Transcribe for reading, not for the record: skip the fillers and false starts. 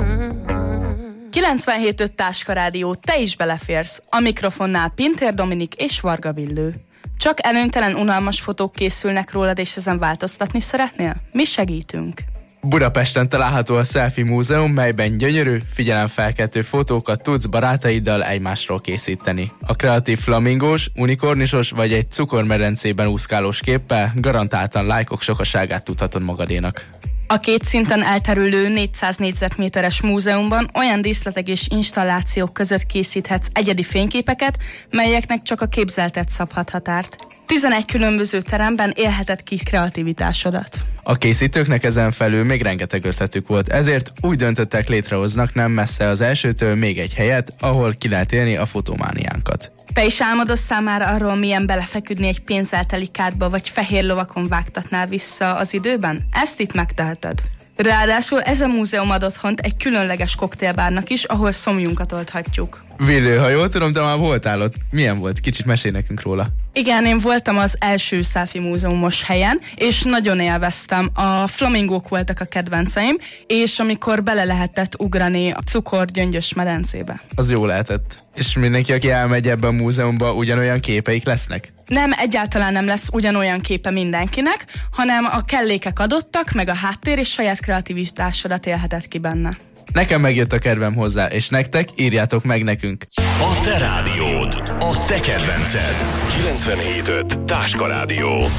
97.5 Táska Rádió, te is beleférsz. A mikrofonnál Pintér Dominik és Varga Villő. Csak előnytelen, unalmas fotók készülnek rólad, és ezen változtatni szeretnél? Mi segítünk. Budapesten található a Selfie Múzeum, melyben gyönyörű, figyelemfelkeltő fotókat tudsz barátaiddal egymásról készíteni. A kreatív flamingós, unikornisos vagy egy cukormedencében úszkálós képpel garantáltan lájkok sokaságát tudhatod magadénak. A két szinten elterülő 400 négyzetméteres múzeumban olyan díszletek és installációk között készíthetsz egyedi fényképeket, melyeknek csak a képzelted szabhat határt. 11 különböző teremben élheted ki kreativitásodat. A készítőknek ezen felül még rengeteg ötletük volt, ezért úgy döntöttek, létrehoznak nem messze az elsőtől még egy helyet, ahol ki lehet élni a fotomániánkat. Te is álmodoztál már arról, milyen belefeküdni egy pénzzel teli kádba, vagy fehér lovakon vágtatnál vissza az időben? Ezt itt megteheted. Ráadásul ez a múzeum ad otthont egy különleges koktélbárnak is, ahol szomjunkat oldhatjuk. Villő, ha jól tudom, te már voltál ott. Milyen volt? Kicsit mesélj nekünk róla. Igen, én voltam az első Selfie múzeumos helyen, és nagyon élveztem. A flamingók voltak a kedvenceim, és amikor bele lehetett ugrani a cukorgyöngyös medencébe. Az jó lehetett. És mindenki, aki elmegy ebbe a múzeumba, ugyanolyan képeik lesznek? Nem, egyáltalán nem lesz ugyanolyan képe mindenkinek, hanem a kellékek adottak, meg a háttér, és saját kreativitásodat élheted ki benne. Nekem megjött a kedvem hozzá, és nektek írjátok meg nekünk. A te rádiód, a te kedvenced. 97.5 Táska Rádió.